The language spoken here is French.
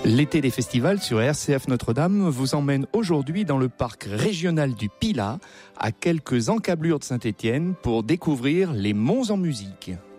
L'été des festivals sur RCF Notre-Dame vous emmène aujourd'hui dans le parc régional du Pilat, à quelques encablures de Saint-Étienne, pour découvrir les Monts en musique.